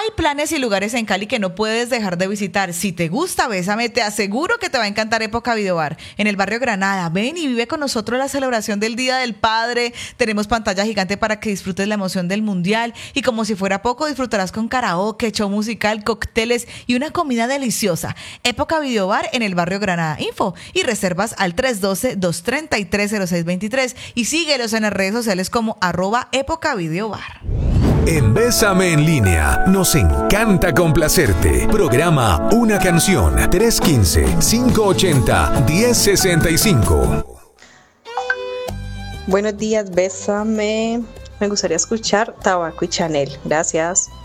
planes y lugares en Cali que no puedes dejar de visitar. Si te gusta Bésame, te aseguro que te va a encantar Época Videobar en el barrio Granada. Ven y vive con nosotros la celebración del Día del Padre. Tenemos pantalla gigante para que disfrutes la emoción del Mundial y como si fuera poco disfrutarás con karaoke, show musical, cócteles y una comida deliciosa. Época Videobar en el barrio Granada. Info y reservas al 312-233-0623 y síguelos en las redes sociales como @épocavideobar. En Bésame en línea, nos encanta complacerte. Programa Una Canción 315-580-1065. Buenos días, Bésame. Me gustaría escuchar Tabaco y Chanel. Gracias.